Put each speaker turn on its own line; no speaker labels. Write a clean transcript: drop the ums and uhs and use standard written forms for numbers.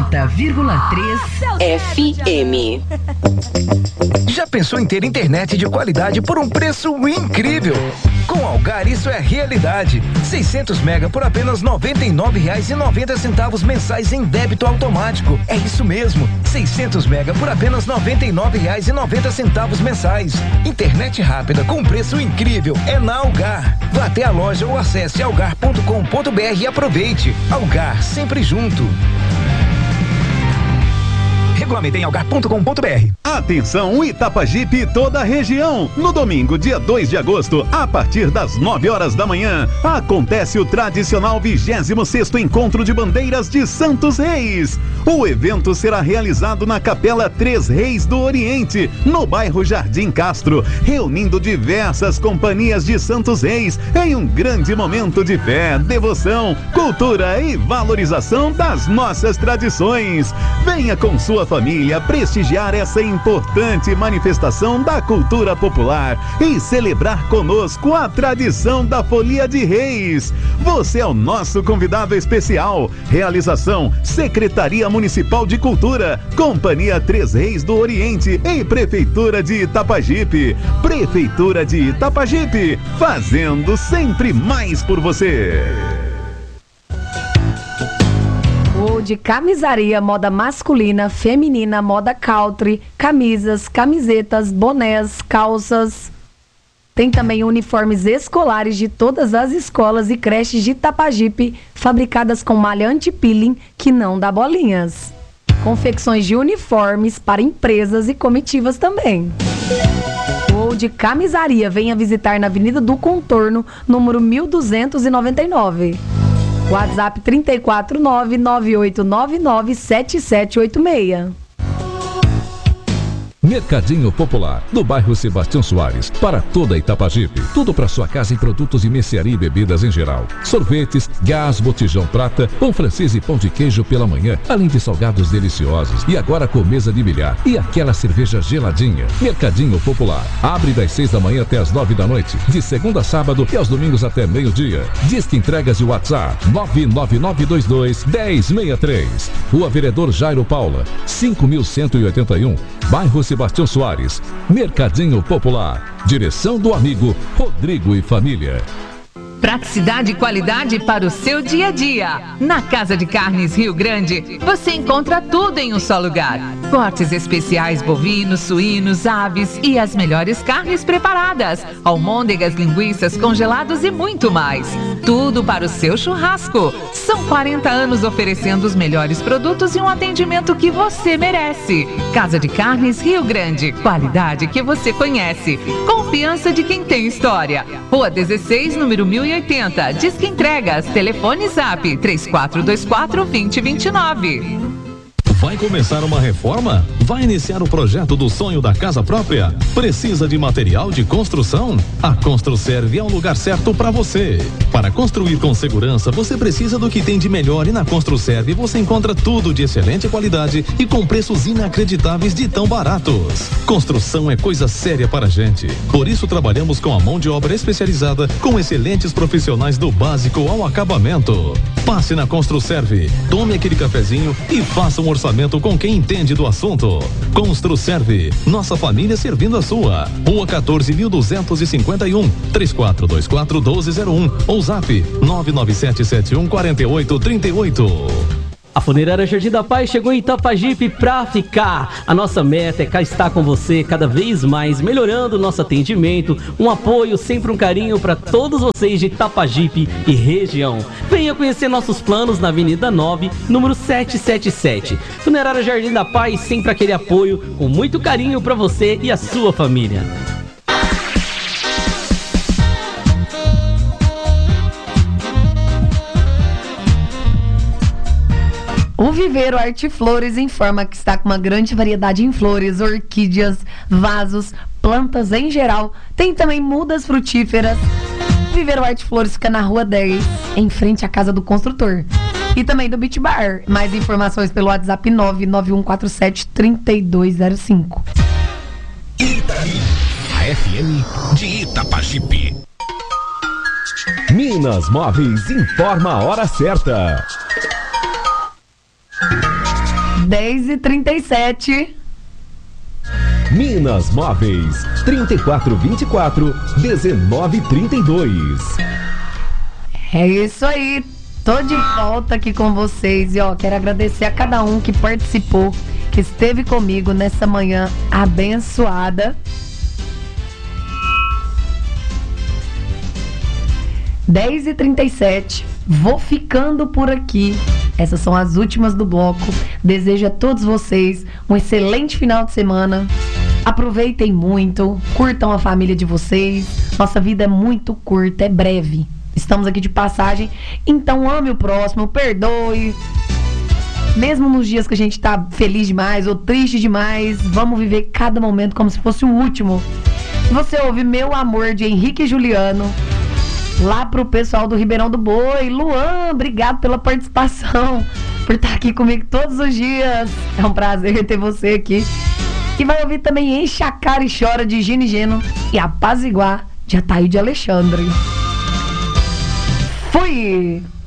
90,3 FM.
Já pensou em ter internet de qualidade por um preço incrível? Com Algar isso é realidade. 600 mega por apenas R$ 99,90 mensais em débito automático. É isso mesmo, 600 mega por apenas R$ 99,90 mensais. Internet rápida com preço incrível é na Algar. Vá até a loja ou acesse algar.com.br e aproveite. Algar, sempre junto. Regulamento em algar.com.br.
Atenção Itapajipe e toda a região. No domingo, dia 2 de agosto, a partir das 9 horas da manhã, acontece o tradicional 26º Encontro de Bandeiras de Santos Reis. O evento será realizado na Capela Três Reis do Oriente, no bairro Jardim Castro, reunindo diversas companhias de Santos Reis em um grande momento de fé, devoção, cultura e valorização das nossas tradições. Venha com sua família prestigiar essa importante manifestação da cultura popular e celebrar conosco a tradição da Folia de Reis. Você é o nosso convidado especial. Realização: Secretaria Municipal de Cultura, Companhia Três Reis do Oriente e Prefeitura de Itapajipe. Prefeitura de Itapajipe, fazendo sempre mais por você.
De camisaria, moda masculina, feminina, moda country, camisas, camisetas, bonés, calças. Tem também uniformes escolares de todas as escolas e creches de Itapajipe, fabricadas com malha anti-peeling que não dá bolinhas. Confecções de uniformes para empresas e comitivas também. Ou de camisaria, venha visitar na Avenida do Contorno, número 1299. WhatsApp 349-9899-7786.
Mercadinho Popular, do bairro Sebastião Soares, para toda Itapajipe. Tudo para sua casa em produtos de mercearia e bebidas em geral. Sorvetes, gás, botijão prata, pão francês e pão de queijo pela manhã, além de salgados deliciosos. E agora com mesa de bilhar e aquela cerveja geladinha. Mercadinho Popular, abre das 6 da manhã até as 9 da noite, de segunda a sábado e aos domingos até meio-dia. Disque entregas de WhatsApp 99922-1063. Rua Vereador Jairo Paula, 5181, bairro Sebastião Soares. Mercadinho Popular. Direção do amigo Rodrigo e família.
Praticidade e qualidade para o seu dia a dia. Na Casa de Carnes Rio Grande, você encontra tudo em um só lugar. Cortes especiais bovinos, suínos, aves e as melhores carnes preparadas. Almôndegas, linguiças, congelados e muito mais. Tudo para o seu churrasco. São 40 anos oferecendo os melhores produtos e um atendimento que você merece. Casa de Carnes Rio Grande. Qualidade que você conhece. Confiança de quem tem história. Rua 16, número 1080. Disque entregas. Telefone Zap 3424-2029.
Vai começar uma reforma? Vai iniciar o projeto do sonho da casa própria? Precisa de material de construção? A Construserve é o lugar certo para você. Para construir com segurança, você precisa do que tem de melhor, e na Construserve você encontra tudo de excelente qualidade e com preços inacreditáveis de tão baratos. Construção é coisa séria para a gente. Por isso trabalhamos com a mão de obra especializada, com excelentes profissionais do básico ao acabamento. Passe na Construserve, tome aquele cafezinho e faça um orçamento com quem entende do assunto. Construserve, nossa família servindo a sua. Rua 14.251, 3424-1201 ou Zap 997714838.
A Funerária Jardim da Paz chegou em Itapajipe pra ficar. A nossa meta é cá estar com você cada vez mais, melhorando o nosso atendimento, um apoio, sempre um carinho para todos vocês de Itapajipe e região. Venha conhecer nossos planos na Avenida 9, número 777. Funerária Jardim da Paz, sempre aquele apoio com muito carinho para você e a sua família.
O Viveiro Arte Flores informa que está com uma grande variedade em flores, orquídeas, vasos, plantas em geral. Tem também mudas frutíferas. O Viveiro Arte Flores fica na Rua 10, em frente à Casa do Construtor. E também do Beach Bar. Mais informações pelo WhatsApp 99147-3205.
Itaí, a FM de Itapajipe. Minas Móveis informa a hora certa.
10h37.
Minas Móveis, 3424-1932.
É isso aí, tô de volta aqui com vocês e quero agradecer a cada um que participou, que esteve comigo nessa manhã abençoada. 10h37, vou ficando por aqui. Essas são as últimas do bloco. Desejo a todos vocês um excelente final de semana. Aproveitem muito, curtam a família de vocês. Nossa vida é muito curta, é breve. Estamos aqui de passagem, então ame o próximo, perdoe. Mesmo nos dias que a gente tá feliz demais ou triste demais, vamos viver cada momento como se fosse o último. Você ouve Meu Amor de Henrique e Juliano. Lá pro pessoal do Ribeirão do Boi. Luan, obrigado pela participação, por estar aqui comigo todos os dias. É um prazer ter você aqui. E vai ouvir também Enche a Cara e Chora de Gino e Geno e Apaziguar de Ataíde Alexandre. Fui!